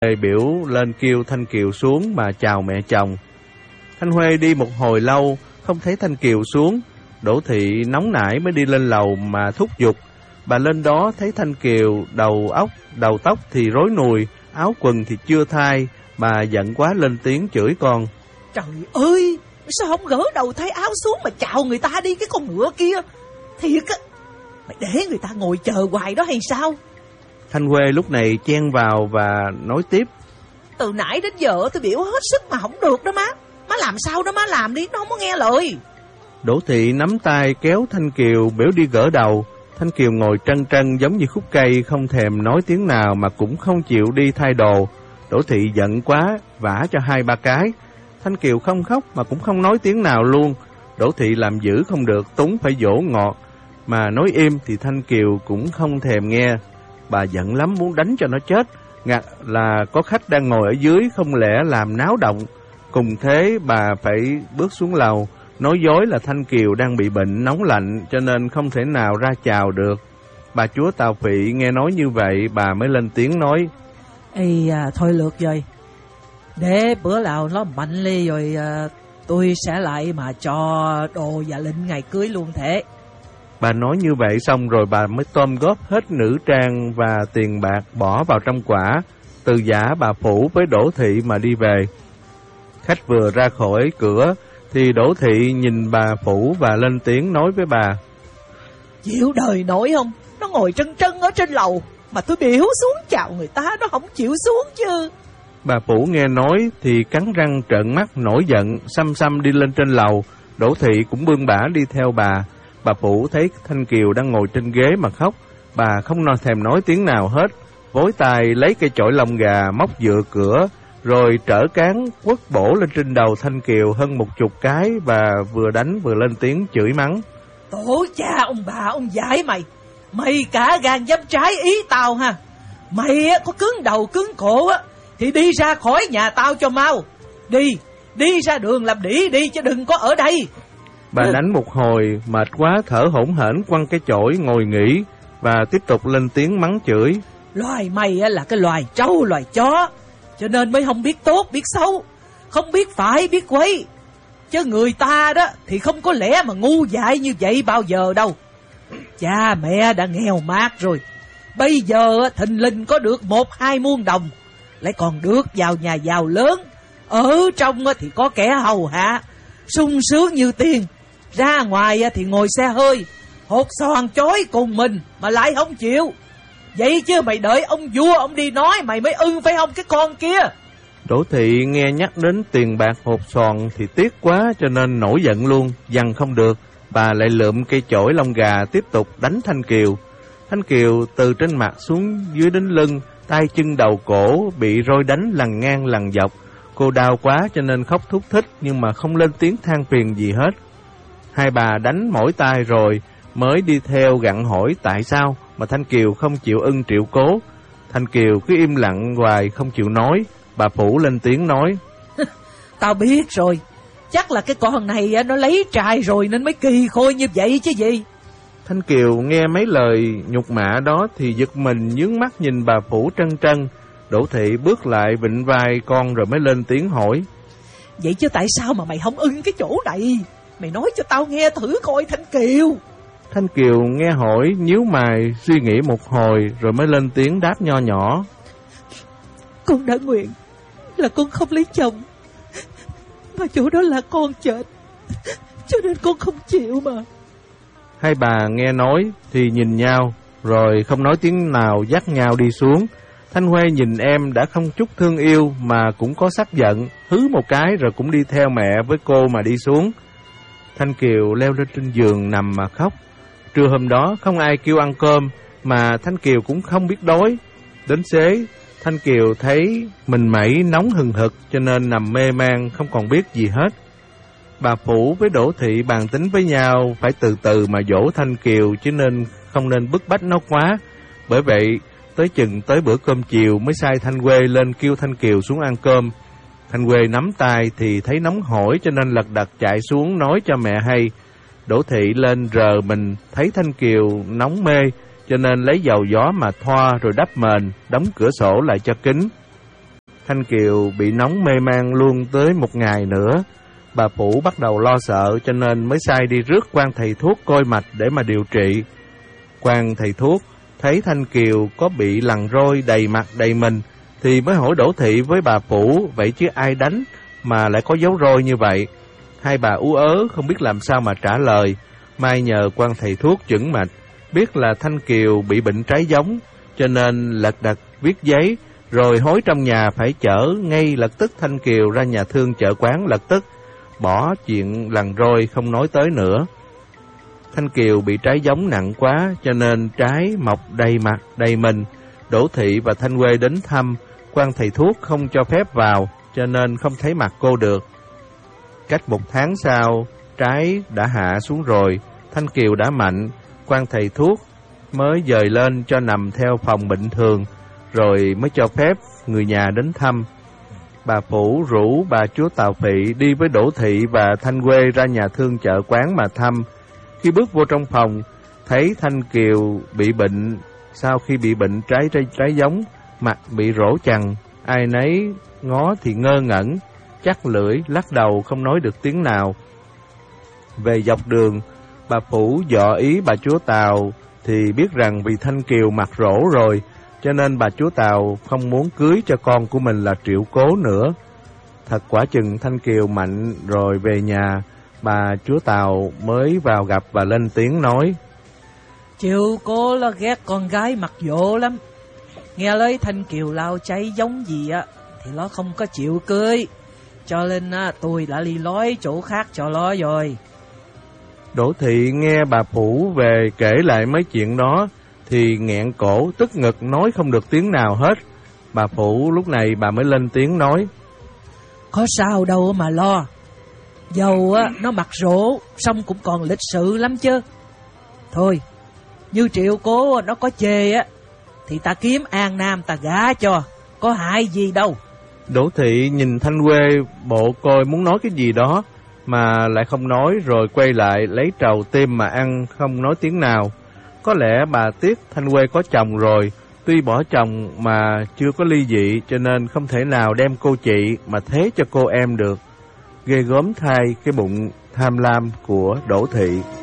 Huệ biểu lên kêu Thanh Kiều xuống mà chào mẹ chồng. Thanh Huệ đi một hồi lâu, không thấy Thanh Kiều xuống. Đỗ Thị nóng nảy mới đi lên lầu mà thúc giục. Bà lên đó thấy Thanh Kiều đầu tóc thì rối nùi, áo quần thì chưa thay. Bà giận quá lên tiếng chửi con. Trời ơi, sao không gỡ đầu thay áo xuống mà chào người ta đi cái con ngựa kia? Thiệt á, mày để người ta ngồi chờ hoài đó hay sao? Thanh Huệ lúc này chen vào và nói tiếp. Từ nãy đến giờ tôi biểu hết sức mà không được đó má. Má làm sao đó má làm đi, nó không có nghe lời. Đỗ Thị nắm tay kéo Thanh Kiều biểu đi gỡ đầu. Thanh Kiều ngồi trân trân giống như khúc cây, không thèm nói tiếng nào mà cũng không chịu đi thay đồ. Đỗ Thị giận quá, vả cho 2-3 cái. Thanh Kiều không khóc mà cũng không nói tiếng nào luôn. Đỗ Thị làm dữ không được, túng phải dỗ ngọt. Mà nói im thì Thanh Kiều cũng không thèm nghe. Bà giận lắm muốn đánh cho nó chết. Ngặt là có khách đang ngồi ở dưới, không lẽ làm náo động. Cùng thế bà phải bước xuống lầu, nói dối là Thanh Kiều đang bị bệnh nóng lạnh cho nên không thể nào ra chào được. Bà chúa Tào Phị nghe nói như vậy, bà mới lên tiếng nói. Ê thôi lượt rồi, để bữa nào nó mạnh ly rồi tôi sẽ lại mà cho đồ và lệnh ngày cưới luôn thế. Bà nói như vậy xong rồi bà mới gom góp hết nữ trang và tiền bạc bỏ vào trong quả, từ giả bà Phủ với Đỗ Thị mà đi về. Khách vừa ra khỏi cửa thì Đỗ Thị nhìn bà Phủ và lên tiếng nói với bà. Chịu đời nổi không? Nó ngồi trân trân ở trên lầu mà tôi biểu xuống chào người ta nó không chịu xuống chứ. Bà Phủ nghe nói thì cắn răng trợn mắt nổi giận, xăm xăm đi lên trên lầu. Đỗ Thị cũng bươn bả đi theo bà. Bà Phủ thấy Thanh Kiều đang ngồi trên ghế mà khóc, bà không thèm nói tiếng nào hết, vối tay lấy cây chổi lông gà móc dựa cửa, rồi trở cán quất bổ lên trên đầu Thanh Kiều hơn 10 cái và vừa đánh vừa lên tiếng chửi mắng. Tổ cha ông bà ông dạy mày cả gan dám trái ý tao ha. Mày có cứng đầu cứng cổ á thì đi ra khỏi nhà tao cho mau. Đi ra đường làm đĩ đi chứ đừng có ở đây. Bà đánh một hồi, mệt quá thở hổn hển quăng cái chổi ngồi nghỉ và tiếp tục lên tiếng mắng chửi. Loài mày là cái loài trâu loài chó, cho nên mới không biết tốt biết xấu, không biết phải biết quấy. Chứ người ta đó thì không có lẽ mà ngu dại như vậy bao giờ đâu. Cha mẹ đã nghèo mát rồi, bây giờ thình lình có được 1-2 muôn đồng, lại còn được vào nhà giàu lớn. Ở trong thì có kẻ hầu hạ, sung sướng như tiền. Ra ngoài thì ngồi xe hơi, hột xoàn chói cùng mình mà lại không chịu. Vậy chứ mày đợi ông vua ông đi nói mày mới ưng phải không cái con kia? Đỗ Thị nghe nhắc đến tiền bạc hột xoàn thì tiếc quá cho nên nổi giận luôn, dằn không được. Bà lại lượm cây chổi lông gà tiếp tục đánh Thanh Kiều. Thanh Kiều từ trên mặt xuống dưới đến lưng, tay chân đầu cổ bị roi đánh lằn ngang lằn dọc. Cô đau quá cho nên khóc thúc thích nhưng mà không lên tiếng than phiền gì hết. Hai bà đánh mỏi tay rồi mới đi theo gặng hỏi tại sao mà Thanh Kiều không chịu ưng triệu cố. Thanh Kiều cứ im lặng hoài không chịu nói. Bà Phủ lên tiếng nói. Tao biết rồi, chắc là cái con này nó lấy trai rồi nên mới kỳ khôi như vậy chứ gì. Thanh Kiều nghe mấy lời nhục mạ đó thì giật mình nhướng mắt nhìn bà Phủ trân trân. Đỗ Thị bước lại vịnh vai con rồi mới lên tiếng hỏi. Vậy chứ tại sao mà mày không ưng cái chỗ này? Mày nói cho tao nghe thử coi Thanh Kiều. Thanh Kiều nghe hỏi nhíu mày suy nghĩ một hồi rồi mới lên tiếng đáp nho nhỏ. Con đã nguyện là con không lấy chồng, mà chỗ đó là con chết, cho nên con không chịu mà. Hai bà nghe nói thì nhìn nhau rồi không nói tiếng nào dắt nhau đi xuống. Thanh Huệ nhìn em đã không chút thương yêu mà cũng có sắc giận, hứ một cái rồi cũng đi theo mẹ với cô mà đi xuống. Thanh Kiều leo lên trên giường nằm mà khóc. Trưa hôm đó không ai kêu ăn cơm mà Thanh Kiều cũng không biết đói. Đến xế, Thanh Kiều thấy mình mẩy nóng hừng hực cho nên nằm mê man không còn biết gì hết. Bà Phủ với Đỗ Thị bàn tính với nhau phải từ từ mà dỗ Thanh Kiều chứ không nên bức bách nó quá. Bởi vậy tới bữa cơm chiều mới sai Thanh Huệ lên kêu Thanh Kiều xuống ăn cơm. Thanh Huệ nắm tay thì thấy nóng hổi cho nên lật đật chạy xuống nói cho mẹ hay. Đỗ Thị lên rờ mình thấy Thanh Kiều nóng mê cho nên lấy dầu gió mà thoa rồi đắp mền, đóng cửa sổ lại cho kín. Thanh Kiều bị nóng mê man luôn tới 1 ngày nữa. Bà Phủ bắt đầu lo sợ cho nên mới sai đi rước quan thầy thuốc coi mạch để mà điều trị. Quan thầy thuốc thấy Thanh Kiều có bị lằn roi đầy mặt đầy mình thì mới hỏi Đỗ Thị với bà Phủ, vậy chứ ai đánh mà lại có dấu roi như vậy? Hai bà ú ớ không biết làm sao mà trả lời. Mai nhờ quan thầy thuốc chẩn mạch, biết là Thanh Kiều bị bệnh trái giống, cho nên lật đật viết giấy, rồi hối trong nhà phải chở ngay lập tức Thanh Kiều ra nhà thương chợ quán lập tức, bỏ chuyện lằn roi không nói tới nữa. Thanh Kiều bị trái giống nặng quá, cho nên trái mọc đầy mặt đầy mình. Đỗ Thị và Thanh Huê đến thăm, quan thầy thuốc không cho phép vào, cho nên không thấy mặt cô được. Cách 1 tháng sau, trái đã hạ xuống rồi, Thanh Kiều đã mạnh, quan thầy thuốc mới dời lên cho nằm theo phòng bệnh thường, rồi mới cho phép người nhà đến thăm. Bà Phủ rủ bà chúa Tào Phị đi với Đỗ Thị và Thanh Huê ra nhà thương chợ quán mà thăm. Khi bước vô trong phòng, thấy Thanh Kiều bị bệnh, sau khi bị bệnh trái giống, mặt bị rỗ chằng, ai nấy ngó thì ngơ ngẩn, chắc lưỡi, lắc đầu không nói được tiếng nào. Về dọc đường, bà Phủ dọ ý bà chúa Tào thì biết rằng vì Thanh Kiều mặt rỗ rồi, cho nên bà chúa Tào không muốn cưới cho con của mình là Triệu Cố nữa. Thật quả chừng Thanh Kiều mạnh rồi về nhà, bà chúa Tào mới vào gặp và lên tiếng nói: Triệu Cố là ghét con gái mặt dỗ lắm. Nghe lời Thanh Kiều lao cháy giống gì á thì nó không có chịu cưới, cho nên tôi đã đi nói chỗ khác cho nó rồi. Đỗ Thị nghe bà Phủ về kể lại mấy chuyện đó thì nghẹn cổ tức ngực nói không được tiếng nào hết. Bà Phủ lúc này bà mới lên tiếng nói: Có sao đâu mà lo, dầu nó mặt rỗ xong cũng còn lịch sự lắm chứ. Thôi, như Triệu Cố nó có chê á thì ta kiếm An Nam ta gả cho, có hại gì đâu. Đỗ Thị nhìn Thanh Huê bộ coi muốn nói cái gì đó mà lại không nói, rồi quay lại lấy trầu tim mà ăn, không nói tiếng nào. Có lẽ bà tiếc Thanh Huê có chồng rồi, tuy bỏ chồng mà chưa có ly dị, cho nên không thể nào đem cô chị mà thế cho cô em được. Ghê gớm thay cái bụng tham lam của Đỗ Thị.